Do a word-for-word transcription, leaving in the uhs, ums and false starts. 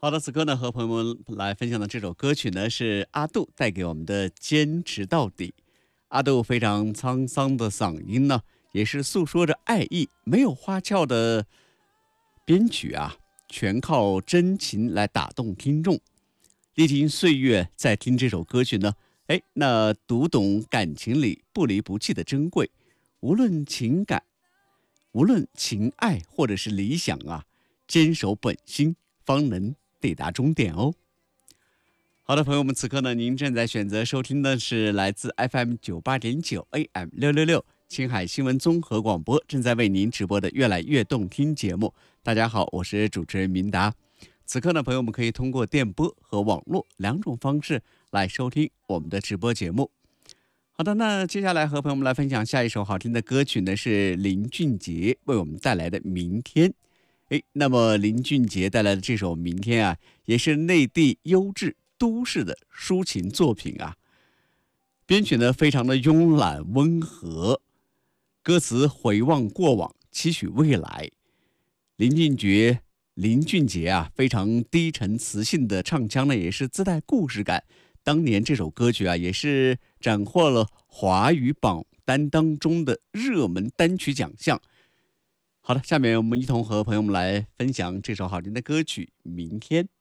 好的，此刻呢，和朋友们来分享的这首歌曲呢，是阿杜带给我们的《坚持到底》。阿杜非常沧桑的嗓音呢，也是诉说着爱意，没有花俏的编曲啊，全靠真情来打动听众。历经岁月，再听这首歌曲呢，哎，那读懂感情里不离不弃的珍贵，无论情感，无论情爱或者是理想啊，坚守本心，方能抵达终点哦。好的，朋友们，此刻呢，您正在选择收听的是来自 F M 九八点九 A M 六六六青海新闻综合广播正在为您直播的《越来越动听》节目。大家好，我是主持人明达。此刻呢，朋友们可以通过电波和网络两种方式来收听我们的直播节目。好的，那接下来和朋友们来分享下一首好听的歌曲呢，是林俊杰为我们带来的《明天》。诶，那么林俊杰带来的这首《明天》啊，也是内地优质都市的抒情作品啊。编曲呢非常的慵懒温和，歌词回望过往，期许未来。林俊杰，林俊杰啊，非常低沉磁性的唱腔呢，也是自带故事感。当年这首歌曲啊，也是斩获了华语榜单当中的热门单曲奖项。好的，下面我们一同和朋友们来分享这首好听的歌曲《明天》。